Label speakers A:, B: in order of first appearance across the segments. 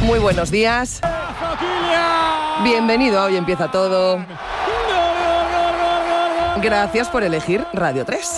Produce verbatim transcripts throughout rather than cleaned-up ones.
A: Muy buenos días. Bienvenido a Hoy Empieza Todo. Gracias por elegir Radio tres.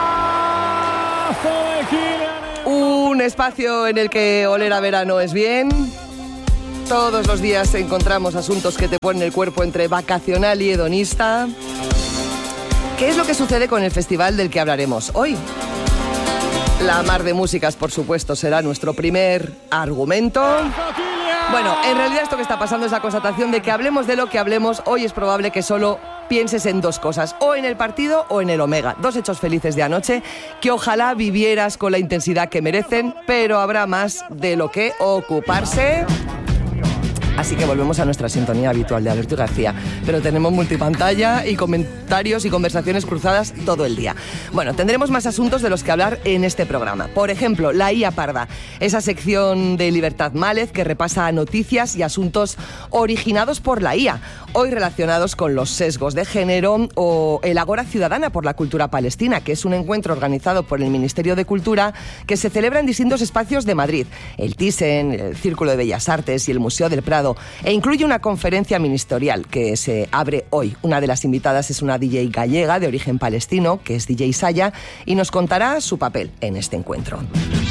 A: Un espacio en el que oler a verano es bien. Todos los días encontramos asuntos que te ponen el cuerpo entre vacacional y hedonista. ¿Qué es lo que sucede con el festival del que hablaremos hoy? La mar de músicas, por supuesto, será nuestro primer argumento. Bueno, en realidad esto que está pasando es la constatación de que hablemos de lo que hablemos, hoy es probable que solo pienses en dos cosas, o en el partido o en el Omega. Dos hechos felices de anoche que ojalá vivieras con la intensidad que merecen, pero habrá más de lo que ocuparse. Así que volvemos a nuestra sintonía habitual de Alberto García. Pero tenemos multipantalla y comentarios y conversaciones cruzadas todo el día. Bueno, tendremos más asuntos de los que hablar en este programa. Por ejemplo, la I A Parda, esa sección de Libertad Mález que repasa noticias y asuntos originados por la I A, hoy relacionados con los sesgos de género, o el Agora Ciudadana por la Cultura Palestina, que es un encuentro organizado por el Ministerio de Cultura que se celebra en distintos espacios de Madrid. El Thyssen, el Círculo de Bellas Artes y el Museo del Prado. E incluye una conferencia ministerial que se abre hoy. Una de las invitadas es una D J gallega de origen palestino, que es D J Saya, y nos contará su papel en este encuentro.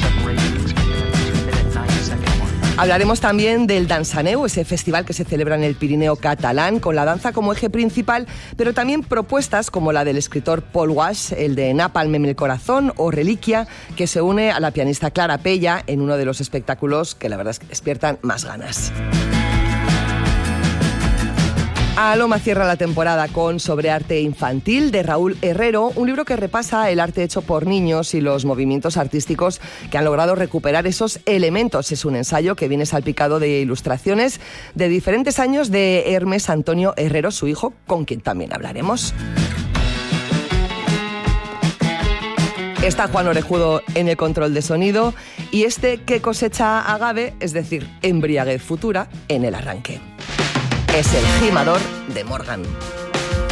A: Hablaremos también del Dansaneu, ese festival que se celebra en el Pirineo catalán, con la danza como eje principal, pero también propuestas como la del escritor Paul Wash, el de Napalm en el corazón, o Reliquia, que se une a la pianista Clara Pella en uno de los espectáculos que la verdad es que despiertan más ganas. Aloma cierra la temporada con Sobre arte infantil, de Raúl Herrero, un libro que repasa el arte hecho por niños y los movimientos artísticos que han logrado recuperar esos elementos. Es un ensayo que viene salpicado de ilustraciones de diferentes años de Hermes Antonio Herrero, su hijo, con quien también hablaremos. Está Juan Orejudo en el control de sonido y este que cosecha agave, es decir, embriaguez futura, en el arranque. Es el gimador de Morgan.